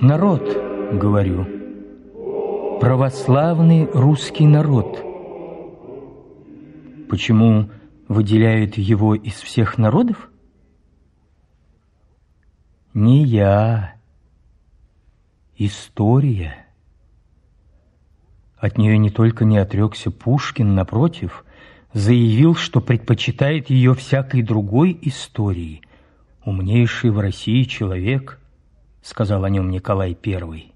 Народ, говорю, православный русский народ. Почему выделяют его из всех народов? Не я. История. От нее не только не отрекся Пушкин, напротив, заявил, что предпочитает ее всякой другой истории. Умнейший в России человек, сказал о нем Николай I.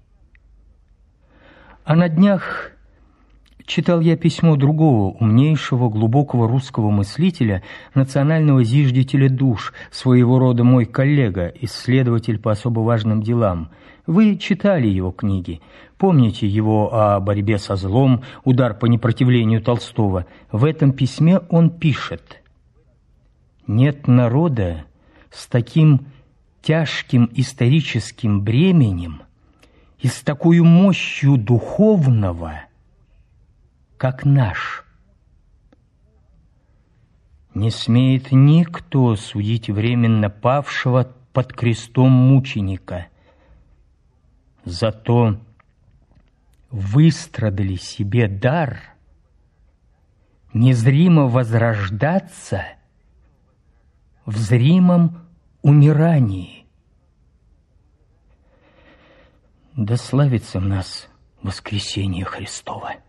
А на днях читал я письмо другого, умнейшего, глубокого русского мыслителя, национального зиждителя душ, своего рода мой коллега, исследователь по особо важным делам. Вы читали его книги, помните его о борьбе со злом, удар по непротивлению Толстого. В этом письме он пишет: «Нет народа с таким тяжким историческим бременем и с такой мощью духовного, как наш. Не смеет никто судить временно павшего под крестом мученика. Зато выстрадали себе дар незримо возрождаться в зримом умирании. Да славится в нас воскресение Христово».